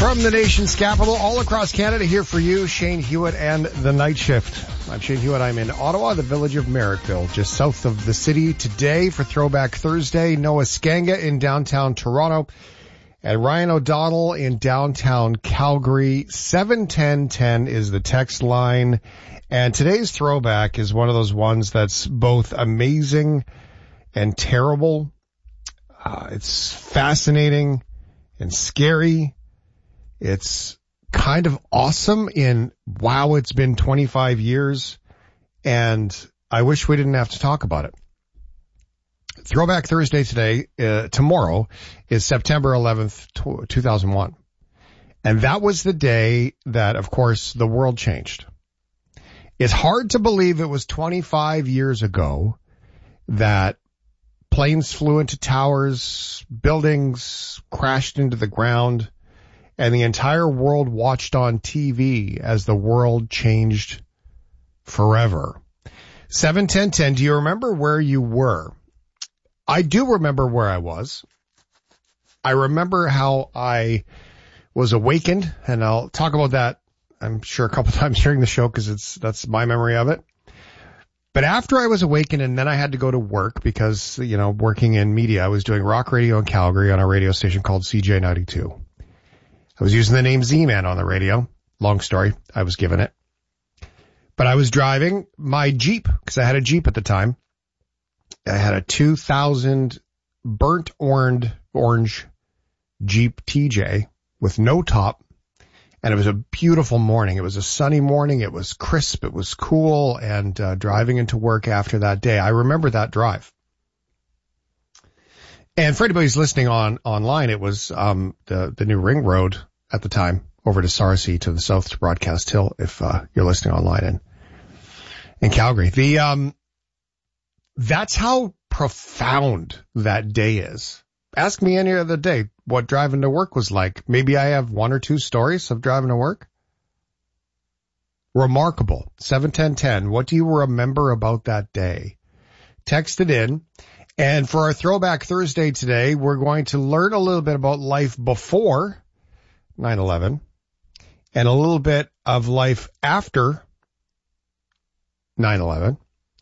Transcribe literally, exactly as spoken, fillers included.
From the nation's capital, all across Canada, here for you, Shane Hewitt and the Night Shift. I'm Shane Hewitt. I'm in Ottawa, the village of Merrickville, just south of the city. Today, for Throwback Thursday, Noah Skanga in downtown Toronto and Ryan O'Donnell in downtown Calgary. seven ten ten is the text line. And today's throwback is one of those ones that's both amazing and terrible. Uh, it's fascinating and scary. It's kind of awesome in, wow, it's been twenty-five years, and I wish we didn't have to talk about it. Throwback Thursday today, uh, tomorrow, is September eleventh, two thousand one. And that was the day that, of course, the world changed. It's hard to believe it was twenty-five years ago that planes flew into towers, buildings crashed into the ground, and the entire world watched on T V as the world changed forever. seven ten ten, do you remember where you were? I do remember where I was. I remember how I was awakened, and I'll talk about that, I'm sure, a couple times during the show because it's that's my memory of it. But after I was awakened, and then I had to go to work because, you know, working in media, I was doing rock radio in Calgary on a radio station called C J ninety-two. I was using the name Z-Man on the radio. Long story. I was given it. But I was driving my Jeep, because I had a Jeep at the time. I had a two thousand burnt orange, orange Jeep T J with no top. And it was a beautiful morning. It was a sunny morning. It was crisp. It was cool. And uh, driving into work after that day, I remember that drive. And for anybody who's listening on online, it was um the the new ring road at the time over to Sarcee to the south to Broadcast Hill. If uh, you're listening online in in Calgary, the um that's how profound that day is. Ask me any other day what driving to work was like. Maybe I have one or two stories of driving to work. Remarkable. seven ten ten. What do you remember about that day? Text it in. And for our Throwback Thursday today, we're going to learn a little bit about life before nine eleven and a little bit of life after nine eleven.